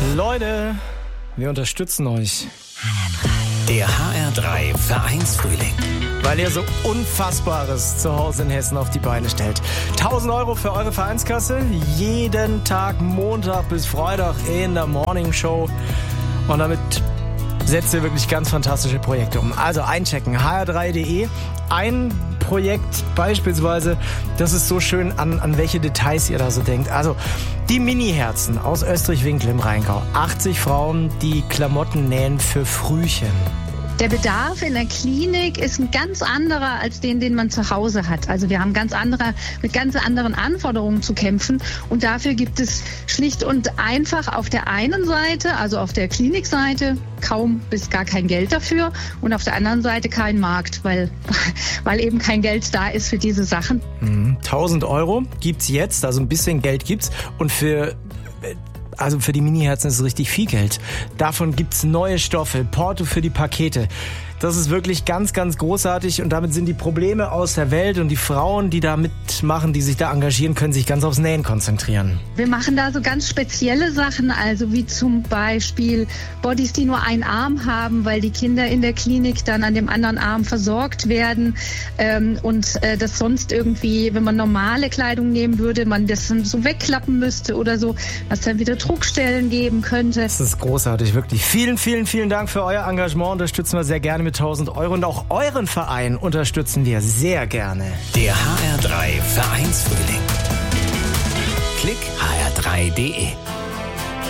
Leute, wir unterstützen euch. Der HR3 Vereinsfrühling. Weil ihr so Unfassbares zu Hause in Hessen auf die Beine stellt. 1.000 € für eure Vereinskasse. Jeden Tag, Montag bis Freitag in der Morning Show. Und damit setzt ihr wirklich ganz fantastische Projekte um. Also einchecken, hr3.de. Ein Projekt beispielsweise, das ist so schön, an welche Details ihr da so denkt. Also die Mini-Herzen aus Österreich-Winkel im Rheingau. 80 Frauen, die Klamotten nähen für Frühchen. Der Bedarf in der Klinik ist ein ganz anderer als den man zu Hause hat. Also wir haben mit ganz anderen Anforderungen zu kämpfen. Und dafür gibt es schlicht und einfach auf der einen Seite, also auf der Klinikseite, kaum bis gar kein Geld dafür. Und auf der anderen Seite kein Markt, weil eben kein Geld da ist für diese Sachen. 1.000 € gibt's jetzt, also ein bisschen Geld gibt's. Und für die Mini-Herzen ist es richtig viel Geld. Davon gibt's neue Stoffe, Porto für die Pakete. Das ist wirklich ganz, ganz großartig und damit sind die Probleme aus der Welt und die Frauen, die da mitmachen, die sich da engagieren, können sich ganz aufs Nähen konzentrieren. Wir machen da so ganz spezielle Sachen, also wie zum Beispiel Bodies, die nur einen Arm haben, weil die Kinder in der Klinik dann an dem anderen Arm versorgt werden und das sonst irgendwie, wenn man normale Kleidung nehmen würde, man das dann so wegklappen müsste oder so, was dann wieder Druckstellen geben könnte. Das ist großartig, wirklich. Vielen, vielen, vielen Dank für euer Engagement. Unterstützen wir sehr gerne mit 1.000 € und auch euren Verein unterstützen wir sehr gerne. Der HR3 Vereinsfrühling. Klick hr3.de